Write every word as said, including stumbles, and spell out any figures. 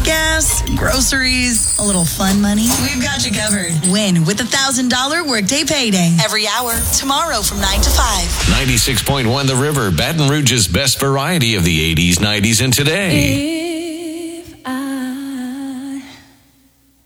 gas, groceries, a little fun money. We've got you covered. Win with a one thousand dollars workday payday. Every hour, tomorrow from nine to five. ninety-six point one The River, Baton Rouge's best variety of the eighties, nineties, and today.